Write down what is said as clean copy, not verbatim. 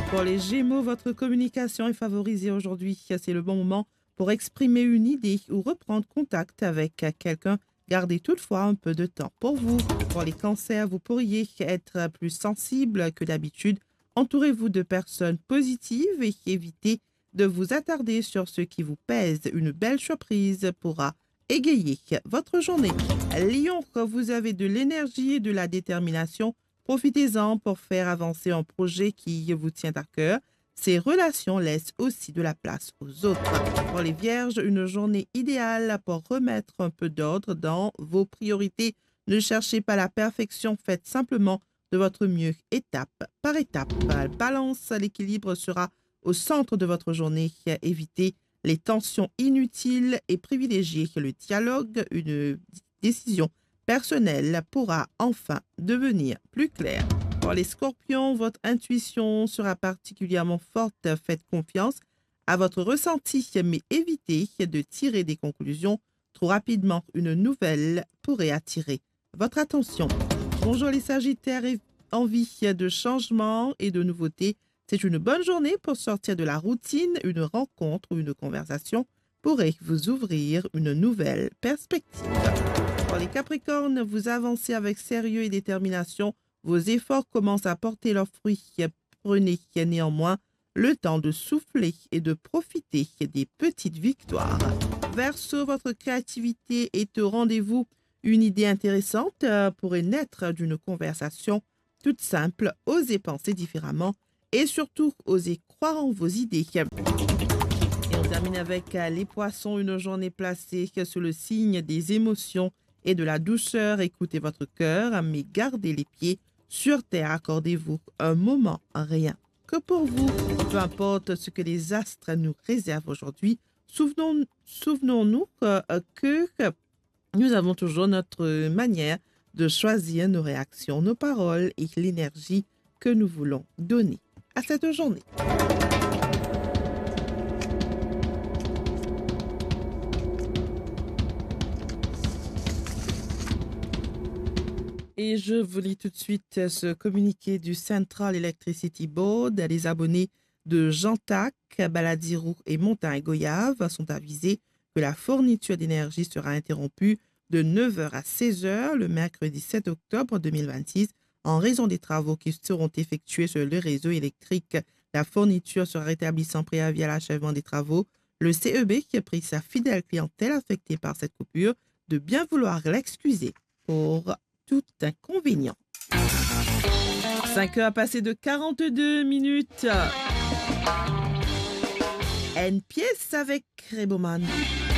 Pour les Gémeaux, votre communication est favorisée aujourd'hui. C'est le bon moment pour exprimer une idée ou reprendre contact avec quelqu'un. Gardez toutefois un peu de temps pour vous. Pour les Cancers, vous pourriez être plus sensible que d'habitude. Entourez-vous de personnes positives et évitez de vous attarder sur ce qui vous pèse. Une belle surprise pourra égayer votre journée. Lion, vous avez de l'énergie et de la détermination. Profitez-en pour faire avancer un projet qui vous tient à cœur. Ces relations laissent aussi de la place aux autres. Pour les Vierges, une journée idéale pour remettre un peu d'ordre dans vos priorités. Ne cherchez pas la perfection, faites simplement de votre mieux étape par étape. Balance, l'équilibre sera au centre de votre journée. Évitez les tensions inutiles et privilégiez le dialogue. Une décision personnelle pourra enfin devenir plus claire. Pour les Scorpions, votre intuition sera particulièrement forte. Faites confiance à votre ressenti, mais évitez de tirer des conclusions trop rapidement. Une nouvelle pourrait attirer votre attention. Bonjour les Sagittaires, envie de changement et de nouveautés. C'est une bonne journée pour sortir de la routine. Une rencontre ou une conversation pourrait vous ouvrir une nouvelle perspective. Pour les Capricornes, vous avancez avec sérieux et détermination. Vos efforts commencent à porter leurs fruits. Prenez néanmoins le temps de souffler et de profiter des petites victoires. Verseau, votre créativité est au rendez-vous. Une idée intéressante pourrait naître d'une conversation toute simple. Osez penser différemment et surtout osez croire en vos idées. Et on termine avec les Poissons, une journée placée sous le signe des émotions et de la douceur. Écoutez votre cœur, mais gardez les pieds sur terre. Accordez-vous un moment, rien que pour vous. Peu importe ce que les astres nous réservent aujourd'hui, souvenons-nous que nous avons toujours notre manière de choisir nos réactions, nos paroles et l'énergie que nous voulons donner à cette journée. Et je vous lis tout de suite ce communiqué du Central Electricity Board. Les abonnés de Jantac, Baladirou et Montagne-Goyave sont avisés que la fourniture d'énergie sera interrompue de 9 h à 16 h le mercredi 7 octobre 2026 en raison des travaux qui seront effectués sur le réseau électrique. La fourniture sera rétablie sans préavis à l'achèvement des travaux. Le CEB, qui a pris sa fidèle clientèle affectée par cette coupure, de bien vouloir l'excuser pour tout inconvénient. 5 heures passées de 42 minutes. Une pièce avec Reboman.